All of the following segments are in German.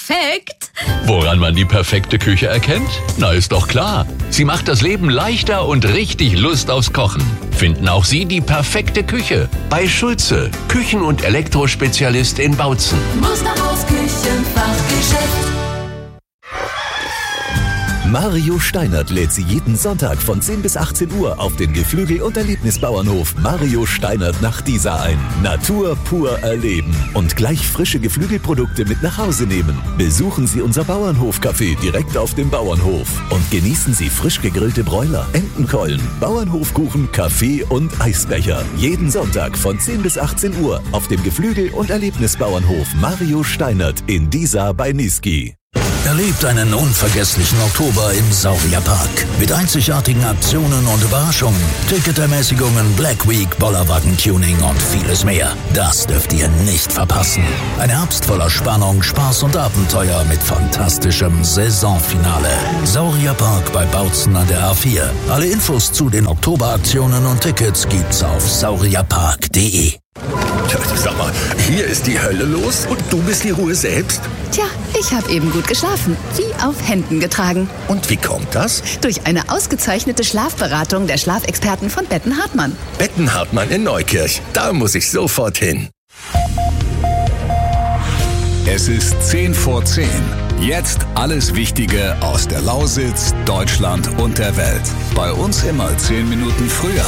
perfekt. Woran man die perfekte Küche erkennt? Na, ist doch klar. Sie macht das Leben leichter und richtig Lust aufs Kochen. Finden auch Sie die perfekte Küche bei Schulze, Küchen- und Elektrospezialist in Bautzen. Musterhaus Küchenfachgeschäft. Mario Steinert lädt Sie jeden Sonntag von 10 bis 18 Uhr auf den Geflügel- und Erlebnisbauernhof Mario Steinert nach Diesa ein. Natur pur erleben und gleich frische Geflügelprodukte mit nach Hause nehmen. Besuchen Sie unser Bauernhof-Café direkt auf dem Bauernhof und genießen Sie frisch gegrillte Bräuler, Entenkeulen, Bauernhofkuchen, Kaffee und Eisbecher. Jeden Sonntag von 10 bis 18 Uhr auf dem Geflügel- und Erlebnisbauernhof Mario Steinert in Diesa bei Niesky. Erlebt einen unvergesslichen Oktober im Saurierpark. Mit einzigartigen Aktionen und Überraschungen, Ticketermäßigungen, Black Week, Bollerwagen-Tuning und vieles mehr. Das dürft ihr nicht verpassen. Ein Herbst voller Spannung, Spaß und Abenteuer mit fantastischem Saisonfinale. Saurierpark bei Bautzen an der A4. Alle Infos zu den Oktoberaktionen und Tickets gibt's auf saurierpark.de. Sag mal, hier ist die Hölle los und du bist die Ruhe selbst? Tja, ich habe eben gut geschlafen, wie auf Händen getragen. Und wie kommt das? Durch eine ausgezeichnete Schlafberatung der Schlafexperten von Betten Hartmann. Betten Hartmann in Neukirch. Da muss ich sofort hin. Es ist 10 vor 10. Jetzt alles Wichtige aus der Lausitz, Deutschland und der Welt. Bei uns immer 10 Minuten früher.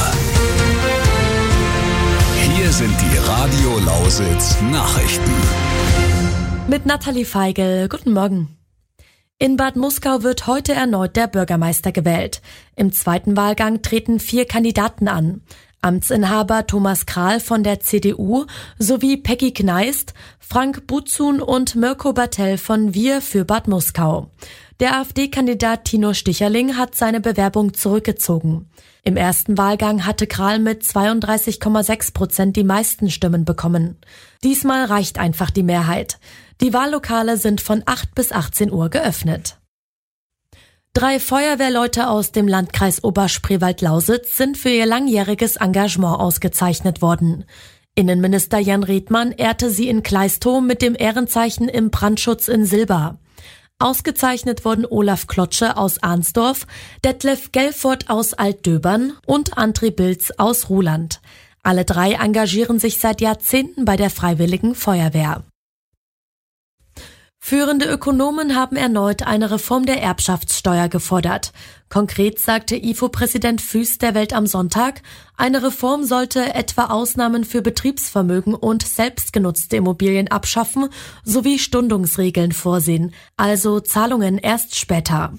Hier sind die Radio Lausitz Nachrichten. Mit Nathalie Feigl. Guten Morgen. In Bad Muskau wird heute erneut der Bürgermeister gewählt. Im zweiten Wahlgang treten 4 Kandidaten an. Amtsinhaber Thomas Krahl von der CDU sowie Peggy Kneist, Frank Buzun und Mirko Bartell von Wir für Bad Muskau. Der AfD-Kandidat Tino Sticherling hat seine Bewerbung zurückgezogen. Im ersten Wahlgang hatte Krahl mit 32,6% die meisten Stimmen bekommen. Diesmal reicht einfach die Mehrheit. Die Wahllokale sind von 8 bis 18 Uhr geöffnet. 3 Feuerwehrleute aus dem Landkreis Oberspreewald-Lausitz sind für ihr langjähriges Engagement ausgezeichnet worden. Innenminister Jan Redmann ehrte sie in Kleistow mit dem Ehrenzeichen im Brandschutz in Silber. Ausgezeichnet wurden Olaf Klotsche aus Arnsdorf, Detlef Gelfort aus Altdöbern und André Bilz aus Ruhland. Alle 3 engagieren sich seit Jahrzehnten bei der Freiwilligen Feuerwehr. Führende Ökonomen haben erneut eine Reform der Erbschaftssteuer gefordert. Konkret sagte IFO-Präsident Füß der Welt am Sonntag, eine Reform sollte etwa Ausnahmen für Betriebsvermögen und selbstgenutzte Immobilien abschaffen sowie Stundungsregeln vorsehen, also Zahlungen erst später.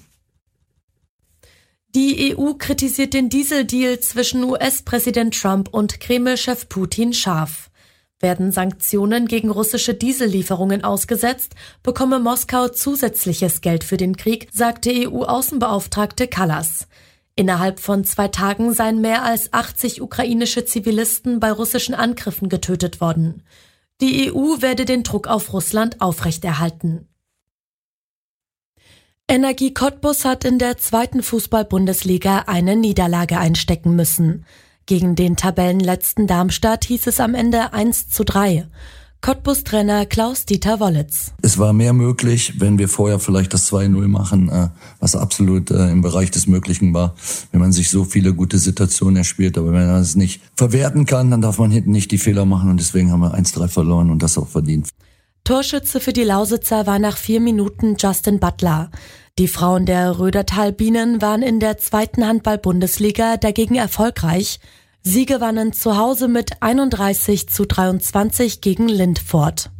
Die EU kritisiert den Dieseldeal zwischen US-Präsident Trump und Kreml-Chef Putin scharf. Werden Sanktionen gegen russische Diesellieferungen ausgesetzt, bekomme Moskau zusätzliches Geld für den Krieg, sagte EU-Außenbeauftragte Kallas. Innerhalb von 2 Tagen seien mehr als 80 ukrainische Zivilisten bei russischen Angriffen getötet worden. Die EU werde den Druck auf Russland aufrechterhalten. Energie Cottbus hat in der 2. Fußball-Bundesliga eine Niederlage einstecken müssen. Gegen den Tabellenletzten Darmstadt hieß es am Ende 1:3. Cottbus-Trainer Klaus-Dieter Wollitz. Es war mehr möglich, wenn wir vorher vielleicht das 2:0 machen, was absolut im Bereich des Möglichen war, wenn man sich so viele gute Situationen erspielt. Aber wenn man es nicht verwerten kann, dann darf man hinten nicht die Fehler machen und deswegen haben wir 1:3 verloren und das auch verdient. Torschütze für die Lausitzer war nach 4 Minuten Justin Butler. Die Frauen der Rödertal Bienen waren in der 2. Handball-Bundesliga dagegen erfolgreich. Sie gewannen zu Hause mit 31:23 gegen Lindfort.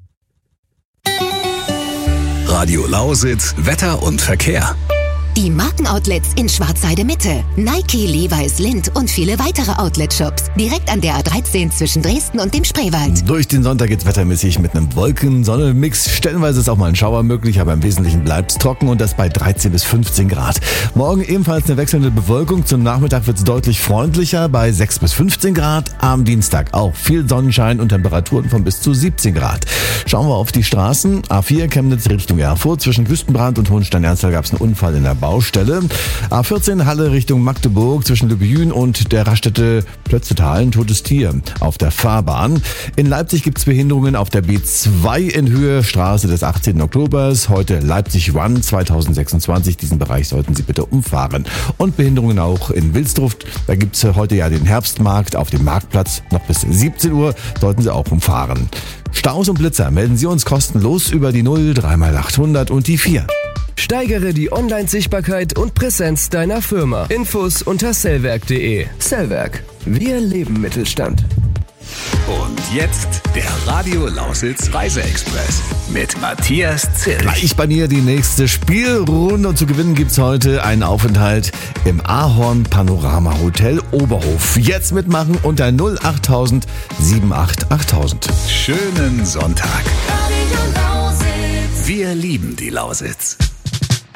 Radio Lausitz, Wetter und Verkehr. Die Markenoutlets in Schwarzheide Mitte. Nike, Levi's, Lindt und viele weitere Outlet-Shops. Direkt an der A13 zwischen Dresden und dem Spreewald. Durch den Sonntag geht's wettermäßig mit einem Wolken-Sonne-Mix. Stellenweise ist auch mal ein Schauer möglich, aber im Wesentlichen bleibt's trocken und das bei 13 bis 15 Grad. Morgen ebenfalls eine wechselnde Bewölkung. Zum Nachmittag wird's deutlich freundlicher bei 6 bis 15 Grad. Am Dienstag auch viel Sonnenschein und Temperaturen von bis zu 17 Grad. Schauen wir auf die Straßen. A4 Chemnitz Richtung Erfurt. Zwischen Wüstenbrand und Hohenstein-Ernstthal gab's einen Unfall in der Baustelle. A14 Halle Richtung Magdeburg zwischen Lübben und der Raststätte Plötzetal, ein totes Tier auf der Fahrbahn. In Leipzig gibt es Behinderungen auf der B2 in Höhe Straße des 18. Oktobers. Heute Leipzig Run 2026. Diesen Bereich sollten Sie bitte umfahren. Und Behinderungen auch in Wilsdruff. Da gibt es heute ja den Herbstmarkt auf dem Marktplatz. Noch bis 17 Uhr sollten Sie auch umfahren. Staus und Blitzer melden Sie uns kostenlos über die 0 3x800 und die 4. Steigere die Online-Sichtbarkeit und Präsenz deiner Firma. Infos unter sellwerk.de. Sellwerk. Wir leben Mittelstand. Und jetzt der Radio Lausitz Reiseexpress mit Matthias Zilch. Gleich bei mir die nächste Spielrunde und zu gewinnen gibt's heute einen Aufenthalt im Ahorn Panorama Hotel Oberhof. Jetzt mitmachen unter 08000 788000. Schönen Sonntag. Radio Lausitz. Wir lieben die Lausitz.